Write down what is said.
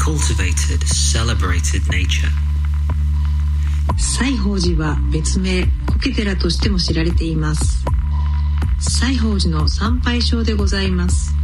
cultivated, celebrated nature. 西芳寺は別名苔寺としても知られています。西芳寺の参拝所でございます。